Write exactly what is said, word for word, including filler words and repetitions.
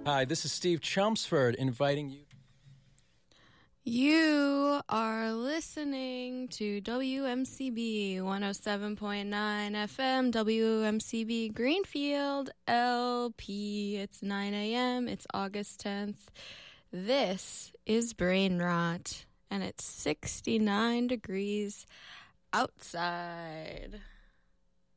Hi, this is Steve Chelmsford inviting you. You are listening to W M C B one oh seven point nine F M, W M C B Greenfield L P. It's nine a.m. It's August tenth. This is Brain Rot, and it's sixty-nine degrees outside.